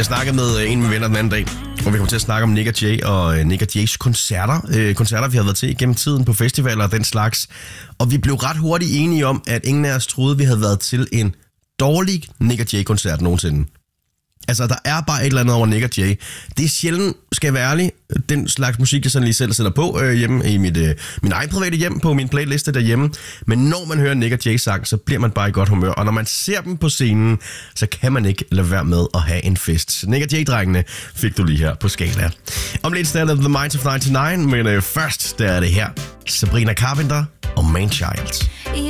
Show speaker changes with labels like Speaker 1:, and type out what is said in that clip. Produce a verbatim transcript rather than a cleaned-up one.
Speaker 1: Jeg snakkede med en af mine venner den anden dag, hvor vi kom til at snakke om Nik og Jay og Nik og Jays koncerter. Øh, koncerter, vi har været til gennem tiden på festivaler og den slags. Og vi blev ret hurtigt enige om, at ingen af os troede, vi havde været til en dårlig Nik og Jay-koncert nogensinde. Altså, der er bare et eller andet over Nik og Jay. Det er sjældent, skal jeg være ærlig, den slags musik, jeg sådan lige selv sætter på øh, hjemme i mit, øh, min egen private hjem, på min playliste derhjemme. Men når man hører Nik og Jay sang, så bliver man bare i godt humør. Og når man ser dem på scenen, så kan man ikke lade være med at have en fest. Så Nik og Jay-drengene fik du lige her på Skala. Om lidt starter The Minds of nioghalvfems, men øh, først der er det her Sabrina Carpenter og Manchild.